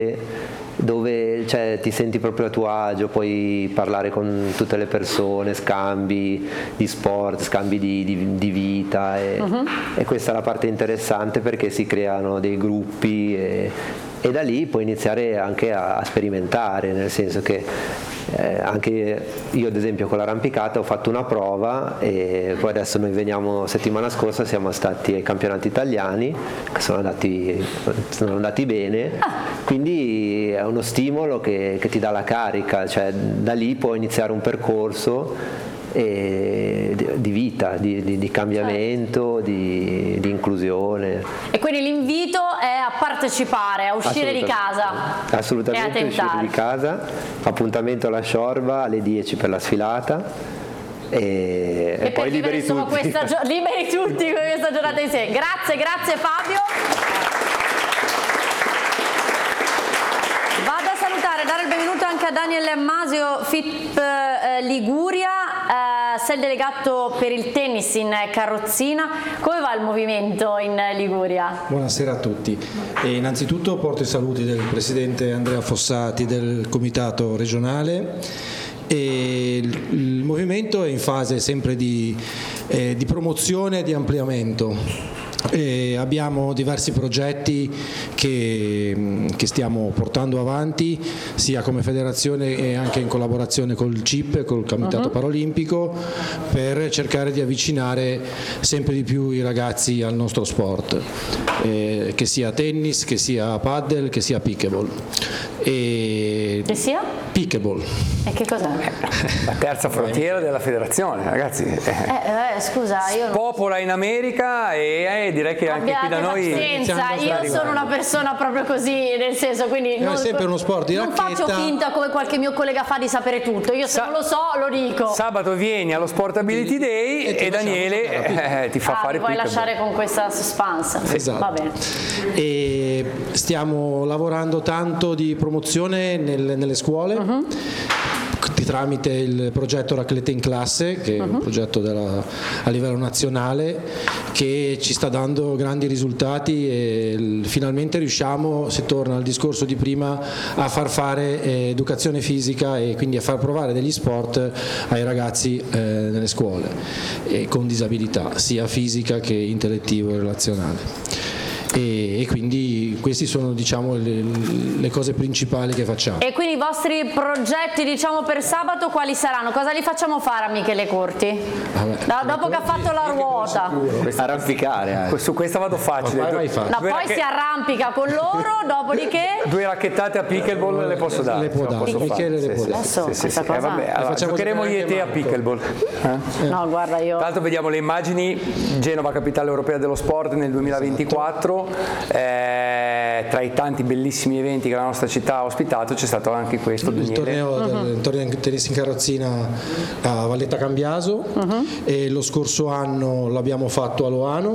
dove ti senti proprio a tuo agio, puoi parlare con tutte le persone, scambi di sport, scambi di vita e questa è la parte interessante, perché si creano dei gruppi e da lì puoi iniziare anche a sperimentare, nel senso che anche io ad esempio con l'arrampicata ho fatto una prova e poi adesso noi veniamo, settimana scorsa siamo stati ai campionati italiani che sono andati bene, quindi è uno stimolo che ti dà la carica, cioè da lì puoi iniziare un percorso di vita, di cambiamento, di inclusione. E quindi l'invito è a partecipare, a uscire di casa. Assolutamente, uscire di casa, appuntamento alla Sciorba alle 10 per la sfilata e poi liberi tutti. Liberi tutti con questa giornata insieme. Grazie Fabio. Vado a salutare, dare il benvenuto anche a Daniel Masio, FIP Liguria, sei il delegato per il tennis in carrozzina. Come va il movimento in Liguria? Buonasera a tutti. Innanzitutto porto i saluti del presidente Andrea Fossati del comitato regionale. E il movimento è in fase sempre di promozione e di ampliamento. Abbiamo diversi progetti che stiamo portando avanti sia come federazione e anche in collaborazione col CIP, col Comitato Paralimpico, per cercare di avvicinare sempre di più i ragazzi al nostro sport, che sia tennis, che sia paddle, che sia pickleball. Che sia? Pickleball. E che cos'è? La terza frontiera della federazione, ragazzi. Scusa, io popola in America e direi che anche qui da noi. Pazienza, io sono una persona proprio così, nel senso, quindi è sempre uno sport di non racchetta. faccio finta come qualche mio collega fa di sapere tutto. Io se non lo so lo dico. Sabato vieni allo Sport Ability Day e Daniele ti fa fare puoi pickleball. lasciare con questa suspense. Esatto. Va bene. E stiamo lavorando tanto di promozione nelle scuole. Tramite il progetto Raclette in classe, che è un progetto a livello nazionale che ci sta dando grandi risultati e finalmente riusciamo, se torna al discorso di prima, a far fare educazione fisica e quindi a far provare degli sport ai ragazzi nelle scuole con disabilità sia fisica che intellettivo e relazionale. E quindi questi sono, diciamo, le cose principali che facciamo. E quindi i vostri progetti, diciamo, per sabato quali saranno? Cosa li facciamo fare a Michele Corti? Dopo che ha fatto la ruota. Arrampicare. Su questa vado facile. Poi si arrampica con loro, dopodiché 2 racchettate a pickleball le posso dare. Le può dare, Michele le può dare. Allora, giocheremo io e te a pickleball. No, guarda, io. Tra l'altro vediamo le immagini, Genova capitale europea dello sport nel 2024. Tra i tanti bellissimi eventi che la nostra città ha ospitato c'è stato anche questo. Il torneo del tennis in carrozzina a Valletta Cambiaso e lo scorso anno l'abbiamo fatto a Loano.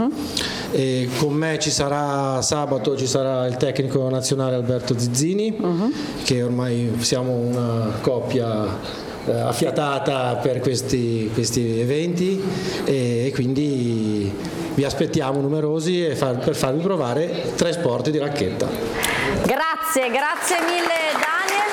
E con me sabato ci sarà il tecnico nazionale Alberto Zizzini, che ormai siamo una coppia affiatata per questi eventi e quindi vi aspettiamo numerosi per farvi provare 3 sport di racchetta. Grazie mille Daniel.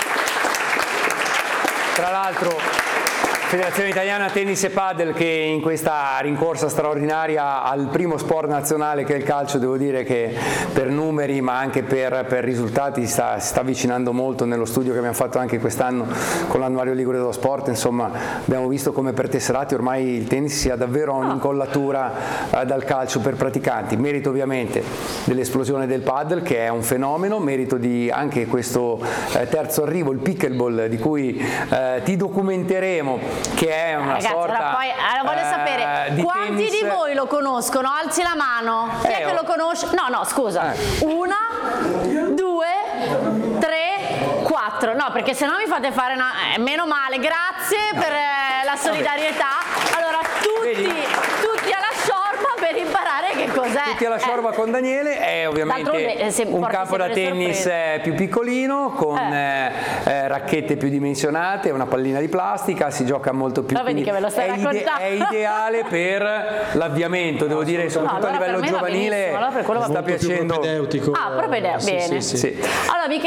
Tra l'altro Federazione Italiana Tennis e Padel, che in questa rincorsa straordinaria al primo sport nazionale che è il calcio, devo dire che per numeri ma anche per risultati si sta avvicinando molto. Nello studio che abbiamo fatto anche quest'anno con l'annuario Ligure dello Sport, insomma, abbiamo visto come per tesserati ormai il tennis sia davvero un'incollatura dal calcio per praticanti. Merito ovviamente dell'esplosione del padel, che è un fenomeno, merito di anche questo terzo arrivo, il pickleball, di cui ti documenteremo, che è una sorta voglio sapere quanti tennis. Di voi lo conoscono? Alzi la mano. Chi è che lo conosce? No, scusa. 1, 2, 3, 4. No, perché se no mi fate fare meno male. Grazie per la solidarietà. Allora tutti alla Sciorba per imparare che cosa cos'è? Tutti alla Ciorba con Daniele, è ovviamente un campo da tennis più piccolino, con racchette più dimensionate, una pallina di plastica, si gioca molto più. Vedi che ve lo stai raccontando. È ideale per l'avviamento, devo dire, soprattutto a livello giovanile, allora sta piacendo. Propedeutico. Bene. Sì. Allora,